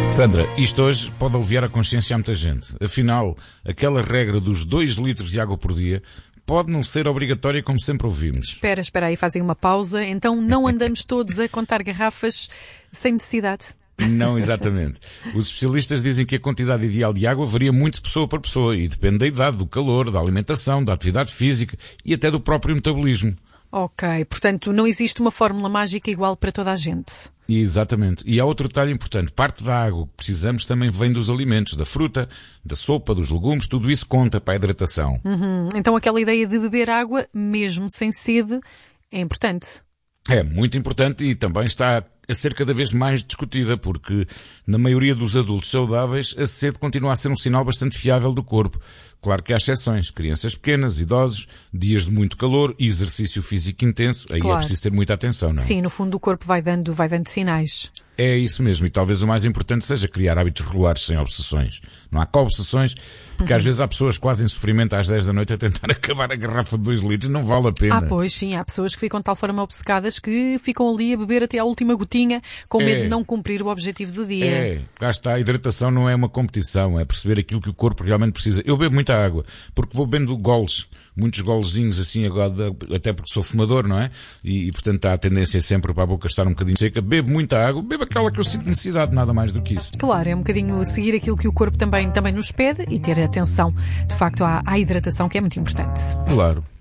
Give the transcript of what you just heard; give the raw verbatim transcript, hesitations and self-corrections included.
Sandra, isto hoje pode aliviar a consciência a muita gente. Afinal, aquela regra dos dois litros de água por dia pode não ser obrigatória como sempre ouvimos. Espera, espera aí, fazem uma pausa. Então não andamos todos a contar garrafas sem necessidade? Não, exatamente. Os especialistas dizem que a quantidade ideal de água varia muito de pessoa para pessoa e depende da idade, do calor, da alimentação, da atividade física e até do próprio metabolismo. Ok, portanto não existe uma fórmula mágica igual para toda a gente. Exatamente. E há outro detalhe importante. Parte da água que precisamos também vem dos alimentos, da fruta, da sopa, dos legumes, tudo isso conta para a hidratação. Uhum. Então aquela ideia de beber água, mesmo sem sede, é importante. É muito importante e também está a ser cada vez mais discutida, porque na maioria dos adultos saudáveis a sede continua a ser um sinal bastante fiável do corpo. Claro que há exceções, crianças pequenas, idosos, dias de muito calor e exercício físico intenso, aí Claro. É preciso ter muita atenção, não é? Sim, no fundo o corpo vai dando, vai dando sinais. É isso mesmo, e talvez o mais importante seja criar hábitos regulares sem obsessões. Não há co-obsessões, porque às vezes há pessoas quase em sofrimento às dez da noite a tentar acabar a garrafa de dois litros, não vale a pena. Ah, pois sim, há pessoas que ficam de tal forma obcecadas que ficam ali a beber até à última gotinha com medo É. de não cumprir o objetivo do dia. É, cá está, a hidratação não é uma competição, é perceber aquilo que o corpo realmente precisa. Eu bebo muita água, porque vou bebendo goles, muitos golezinhos assim agora, até porque sou fumador, não é? E, e portanto há a tendência sempre para a boca estar um bocadinho seca. Bebo muita água, bebo aquela que eu sinto necessidade, nada mais do que isso. Claro, é um bocadinho seguir aquilo que o corpo também, também nos pede e ter atenção, de facto, à, à hidratação, que é muito importante. Claro.